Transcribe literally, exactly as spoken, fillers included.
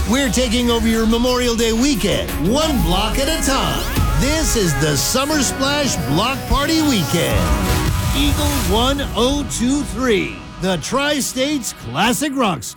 We're taking over your Memorial Day weekend, one block at a time. This is the Summer Splash Block Party Weekend. Eagle one oh two three, the Tri-States Classic Rock